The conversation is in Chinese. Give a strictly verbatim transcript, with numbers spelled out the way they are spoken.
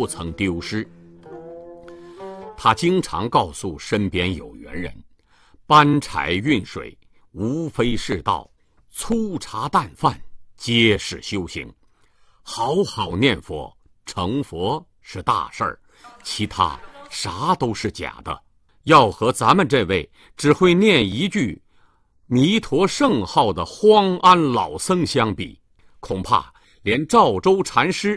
不曾丢失。他经常告诉身边有缘人，搬柴运水无非是道，粗茶淡饭皆是修行。好好念佛，成佛是大事儿，其他啥都是假的。要和咱们这位只会念一句弥陀圣号的荒安老僧相比，恐怕连赵州禅师